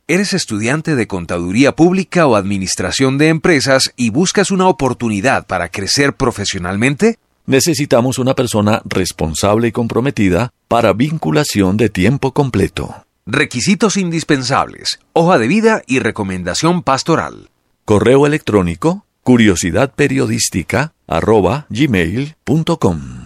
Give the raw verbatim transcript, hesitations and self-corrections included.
¿Eres estudiante de Contaduría Pública o Administración de Empresas y buscas una oportunidad para crecer profesionalmente? Necesitamos una persona responsable y comprometida para vinculación de tiempo completo. Requisitos indispensables: hoja de vida y recomendación pastoral. Correo electrónico curiosidadperiodística arroba gmail punto com.